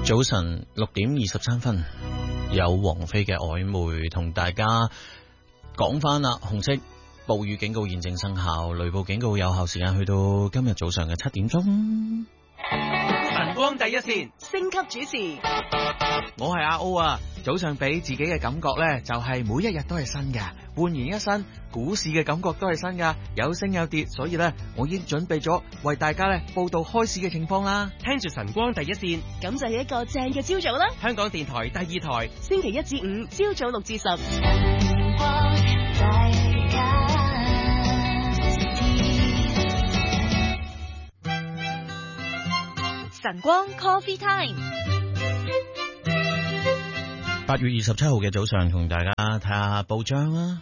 早晨6:23，有王菲嘅曖昧同大家講翻啦。紅色暴雨警告現正生效，雷暴警告有效時間去到今日早上嘅7點鐘。 晨光第一線， 升級主持， 我係阿 O 啊。早上俾自己嘅感覺呢，就係每一日都係新嘅，煥然一新。股市嘅感覺都係新噶，有升有跌，所以呢，我已經準備咗為大家呢報道開市嘅情況啦。聽住晨光第一線， 咁就係一個正嘅朝早啦。 香港電台第2台， 星期1至5朝早6至10。晨光 Coffee Time。 8月27號嘅早上，同大家睇下報章啦。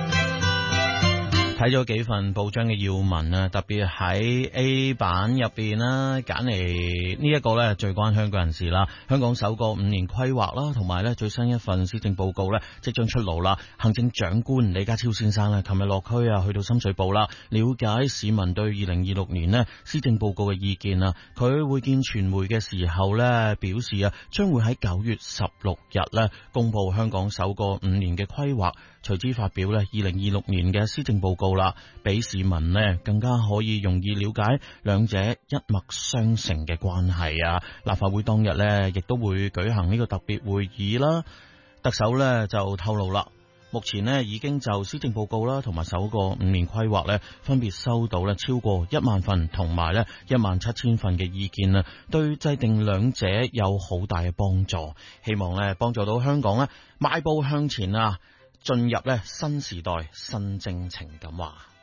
睇咗幾份報章嘅要聞啊，特別喺 A 版入邊啦，揀嚟呢一個咧最關香港人士啦。香港首個5年規劃啦，同埋咧最新一份施政報告咧即將出爐啦。行政長官李家超先生咧，琴日落區啊，去到深水埗啦，了解市民對2026年咧施政報告嘅意見啊。佢會見傳媒嘅時候咧，表示啊，將會喺9月16日咧公布香港首個5年嘅規劃。隨之發表咧2026年嘅施政報告啦，俾市民呢更加可以容易了解兩者一脈相承嘅關係啊！立法會當日呢亦都會舉行呢個特別會議啦。特首呢就透露啦，目前呢已經就施政報告啦同埋首個5年規劃呢分別收到呢超過1萬份同埋呢17000份嘅意見啊，對制定兩者有好大嘅幫助，希望呢幫助到香港呢邁步向前啊！進入咧新時代，新征程咁話。